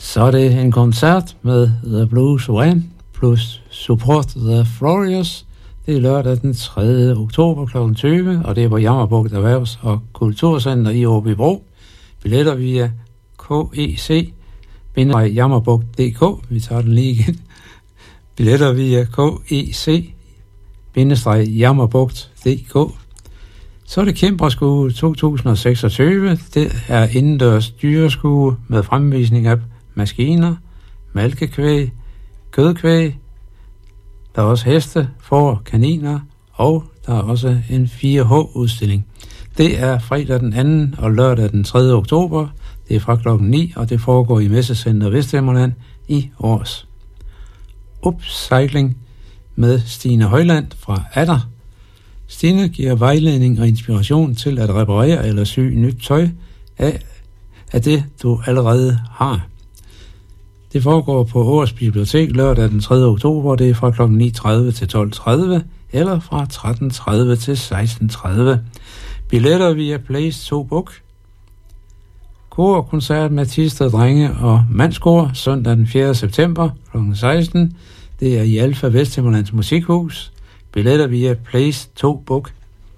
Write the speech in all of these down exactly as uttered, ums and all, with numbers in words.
Så er det en koncert med The Blues One plus Support the Florious. Det er lørdag den tredje oktober klokken tyve, og det er på Jammerbugt Erhvervs- og Kulturcenter i Åbybro. Billetter via K E C jammerbugt punktum d k. Vi tager den lige igen. Billetter via K E C jammerbugt punktum d k. Så er det Kæmperskue to tusind seksogtyve. Det er indendørs dyreskue med fremvisning af maskiner, malkekvæg, kødkvæg. Der er også heste, får, kaniner, og der er også en fire H-udstilling. Det er fredag den anden og lørdag den tredje oktober. Det er fra klokken ni, og det foregår i Messecenter Vesthimmerland i Års. Upcycling med Stine Højland fra Adder. Stine giver vejledning og inspiration til at reparere eller sy nyt tøj af, af det, du allerede har. Det foregår på Års Bibliotek lørdag den tredje oktober. Det er fra klokken ni tredive til tolv tredive eller fra tretten tredive til seksten tredive. Billetter via Place to Book. Korkoncert med Thisted Drenge og Mandskor søndag den fjerde september klokken seksten. Det er i Alfa Vesthimmerlands Musikhus. Billetter via Place to Book.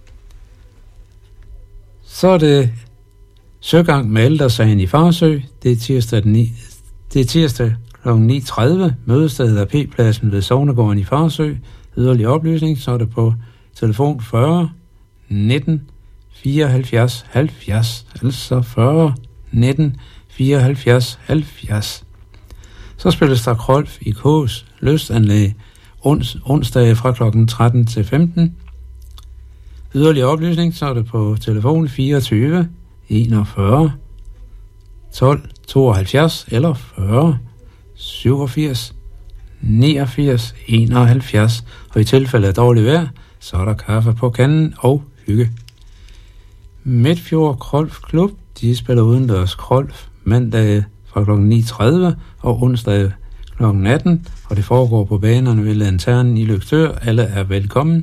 Så er det Søgang med Ældresagen i Farsø. Det er tirsdag, den ni, det er tirsdag klokken ni tredive. Mødestedet er P-pladsen ved Sognegården i Farsø. Yderligere oplysning, så er det på telefon fyrre nitten fireoghalvfjerds halvfjerds, altså fyrre nitten fireoghalvfjerds halvfjerds. Så spilles der Krolf i Kås Lystanlæg ons, onsdag fra klokken tretten til femten. Yderligere oplysning, så er det på telefon fireogtyve enogfyrre tolv tooghalvfjerds eller fyrre syvogfirs niogfirs enoghalvfjerds. Og i tilfælde af dårligt vejr, så er der kaffe på kanden og hygge. Midtfjord Krolf Klub, de spiller udendørs Krolf mandag fra klokken ni tredive og onsdag klokken atten, og det foregår på banerne ved Lanternen i Løgstør. Alle er velkommen.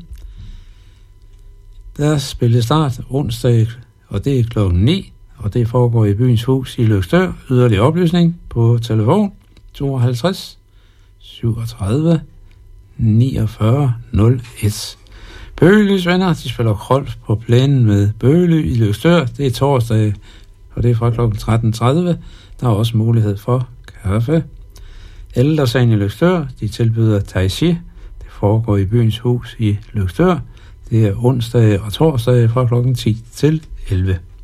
Der spiller start onsdag, og det er klokken ni, og det foregår i Byens Hus i Løgstør. Yderligere oplysning på telefon tooghalvtreds syvogtredive niogfyrre nul et. Bøgelys venner, de spiller Krolf på plænen med Bøgely i Løgstør. Det er torsdag, og det er fra klokken tretten tredive. Der er også mulighed for kaffe. Ældresagen i Løgstør, de tilbyder Tai Chi. Det foregår i Byens Hus i Løgstør. Det er onsdag og torsdag fra klokken ti til elleve.